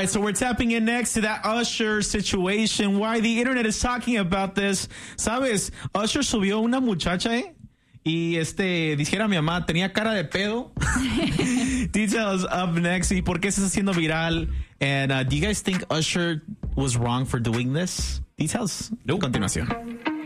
right, so we're tapping in next to that Usher situation. Why the internet is talking about this. ¿Sabes? Usher subió una muchacha, y dijera mi mamá, tenía cara de pedo. Details up next. ¿Y por qué se está haciendo viral? And do you guys think Usher was wrong for doing this? Details. Nope. Continuación.